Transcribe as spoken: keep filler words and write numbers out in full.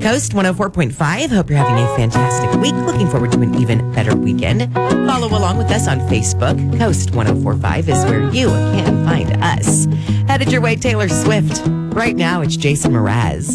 Coast one oh four point five. Hope you're having a fantastic week. Looking forward to an even better weekend. Follow along with us on Facebook. Coast one oh four point five is where you can find us. Headed your way, Taylor Swift. Right now, it's Jason Mraz.